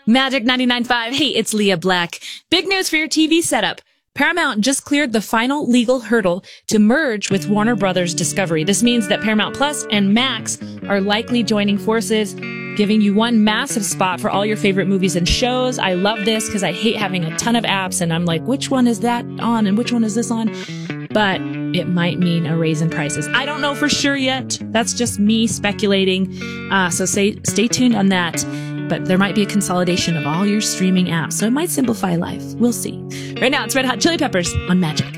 Magic 99.5. Hey, it's Leah Black. Big news for your TV setup. Paramount just cleared the final legal hurdle to merge with Warner Brothers Discovery. This means that Paramount Plus and Max are likely joining forces, giving you one massive spot for all your favorite movies and shows. I love this because I hate having a ton of apps and I'm like, which one is that on and which one is this on? But it might mean a raise in prices. I don't know for sure yet. That's just me speculating. So stay tuned on that. But there might be a consolidation of all your streaming apps, so it might simplify life. We'll see. Right now, it's Red Hot Chili Peppers on Magic.